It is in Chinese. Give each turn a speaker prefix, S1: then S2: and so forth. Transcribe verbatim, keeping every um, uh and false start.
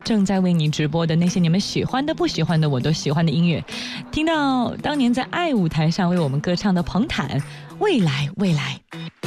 S1: 正在为你直播的那些你们喜欢的、不喜欢的、我都喜欢的音乐，听到当年在爱舞台上为我们歌唱的彭坦《未来未来》。